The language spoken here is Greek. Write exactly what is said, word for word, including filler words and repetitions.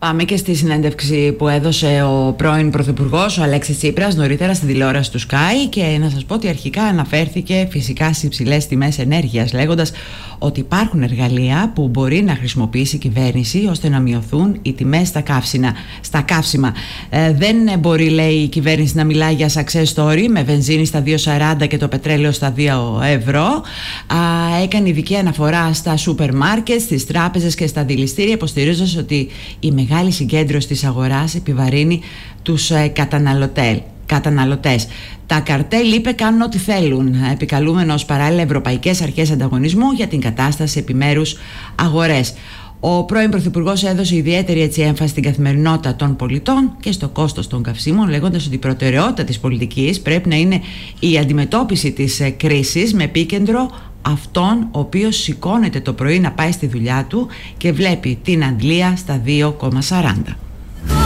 Πάμε και στη συνέντευξη που έδωσε ο πρώην Πρωθυπουργός, ο Αλέξης Τσίπρας, νωρίτερα στην τηλεόραση του Sky, και να σας πω ότι αρχικά αναφέρθηκε φυσικά στις υψηλές τιμές ενέργειας, λέγοντας ότι υπάρχουν εργαλεία που μπορεί να χρησιμοποιήσει η κυβέρνηση ώστε να μειωθούν οι τιμές στα καύσιμα. Στα καύσιμα. Ε, δεν μπορεί, λέει, η κυβέρνηση να μιλάει για success story με βενζίνη στα δύο σαράντα και το πετρέλαιο στα δύο ευρώ. Α, έκανε ειδική αναφορά στα σούπερ μάρκετ, στις τράπεζες και στα δηληστήρια, υποστηρίζοντας ότι η μεγάλη συγκέντρωση της αγοράς επιβαρύνει τους ε, καταναλωτές. καταναλωτές. Τα καρτέλ, είπε, κάνουν ό,τι θέλουν, επικαλούμενος παράλληλα ευρωπαϊκές αρχές ανταγωνισμού για την κατάσταση επιμέρους αγορές. Ο πρώην Πρωθυπουργός έδωσε ιδιαίτερη έτσι έμφαση στην καθημερινότητα των πολιτών και στο κόστος των καυσίμων, λέγοντας ότι η προτεραιότητα της πολιτικής πρέπει να είναι η αντιμετώπιση της κρίσης με επίκεντρο αυτόν ο οποίος σηκώνεται το πρωί να πάει στη δουλειά του και βλέπει την αντλία στα δύο κόμμα σαράντα.